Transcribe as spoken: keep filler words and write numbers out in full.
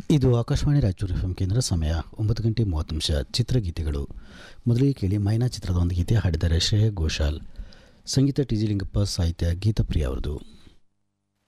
ಇದು Akashvani Raichur F M ಕೇಂದ್ರ. ಸಮಯ ಒಂಬತ್ತು ಗಂಟೆ ಮೂವತ್ತು ನಿಮಿಷ. ಚಿತ್ರಗೀತೆಗಳು. ಮೊದಲಿಗೆ ಕೇಳಿ ಮೈನಾ ಚಿತ್ರದ ಒಂದು ಗೀತೆ ಹಾಡಿದ್ದಾರೆ ಶ್ರೇಯಾ ಘೋಷಾಲ್, ಸಂಗೀತ ಟಿ ಜಿ ಲಿಂಗಪ್ಪ, ಸಾಹಿತ್ಯ ಗೀತಪ್ರಿಯ ಅವರದು.